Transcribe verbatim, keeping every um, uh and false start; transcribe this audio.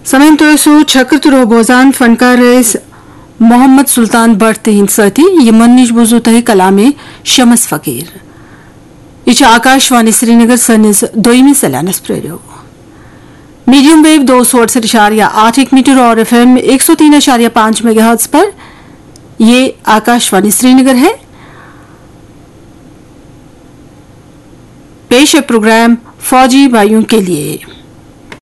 Sementörü Çakırturo bozan fanकार rice Mohammad Sultan but तहिन सती यमनिश बुजू तही कलामे शमस फकीर etch Akashvani Srinagar सनिस दोइमी सलानस प्रेरियो medium wave दो सौ अड़सठ इशारिया आठ एक मीटर और एफ एम एक सौ तीन इशारिया पांच मेगाहर्ट्ज पर ये आकाशवाणी श्रीनगर है। पेश है प्रोग्राम फौजी भाइयों के लिए।